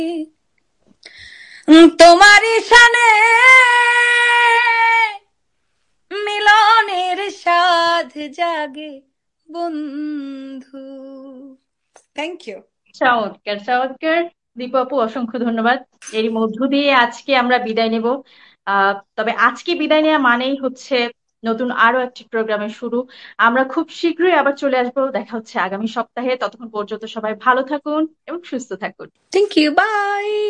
তোমারই শানে মিলনের সাধ জাগে বন্ধু। Thank you. চমৎকার চমৎকার। দীপু আপু, অসংখ্য ধন্যবাদ। এর মধ্য দিয়ে আজকে আমরা বিদায় নেব। তবে আজকে বিদায় নেওয়া মানেই হচ্ছে নতুন আরো একটি প্রোগ্রামের শুরু। আমরা খুব শীঘ্রই আবার চলে আসবো। দেখা হচ্ছে আগামী সপ্তাহে। ততক্ষণ পর্যন্ত সবাই ভালো থাকুন এবং সুস্থ থাকুন। Thank you, by.